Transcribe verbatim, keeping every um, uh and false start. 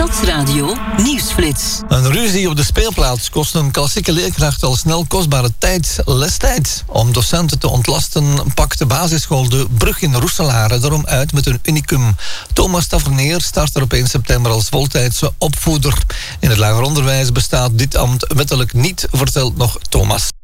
Stadsradio Nieuwsflits. Een ruzie op de speelplaats kost een klassieke leerkracht al snel kostbare tijd, lestijd. Om docenten te ontlasten pakt de basisschool de Brug in Roeselare daarom uit met een unicum. Thomas Tavernier start er op één september als voltijdse opvoeder. In het lager onderwijs bestaat dit ambt wettelijk niet, vertelt nog Thomas.